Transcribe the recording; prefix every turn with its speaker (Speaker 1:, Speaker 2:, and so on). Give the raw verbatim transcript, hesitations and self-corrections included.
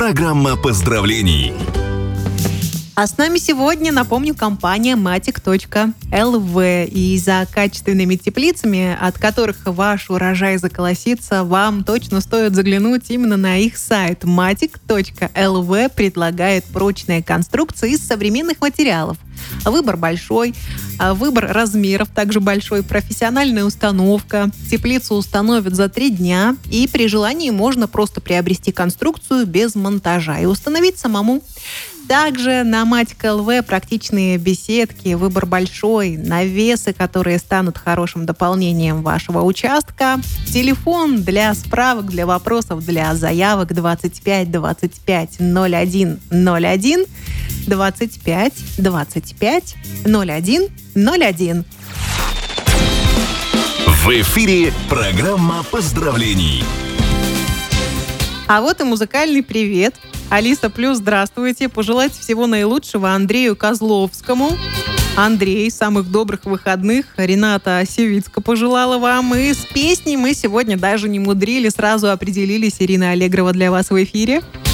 Speaker 1: Программа поздравлений.
Speaker 2: А с нами сегодня, напомню, компания матик точка эл ви. И за качественными теплицами, от которых ваш урожай заколосится, вам точно стоит заглянуть именно на их сайт. матик точка эл ви предлагает прочные конструкции из современных материалов. Выбор большой, выбор размеров также большой, профессиональная установка. Теплицу установят за три дня, и при желании можно просто приобрести конструкцию без монтажа и установить самому. Также на матик точка эл ви практичные беседки, выбор большой, навесы, которые станут хорошим дополнением вашего участка. Телефон для справок, для вопросов, для заявок двадцать пять двадцать пять ноль один ноль один, двадцать пять двадцать пять ноль один ноль один.
Speaker 1: В эфире программа поздравлений.
Speaker 2: А вот и музыкальный привет. Алиса Плюс, здравствуйте. Пожелать всего наилучшего Андрею Козловскому. Андрей, самых добрых выходных. Рената Севицка пожелала вам. И с песней мы сегодня даже не мудрили, сразу определились. Ирина Аллегрова для вас в эфире.